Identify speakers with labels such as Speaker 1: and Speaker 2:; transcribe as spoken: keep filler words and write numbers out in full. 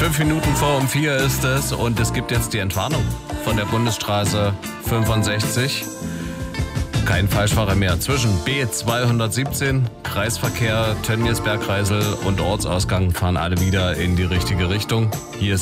Speaker 1: Fünf Minuten vor um vier ist es und es gibt jetzt die Entwarnung von der Bundesstraße fünfundsechzig. Kein Falschfahrer mehr. Zwischen B zweihundertsiebzehn, Kreisverkehr, Tönnies, Bergkreisel und Ortsausgang fahren alle wieder in die richtige Richtung. Hier ist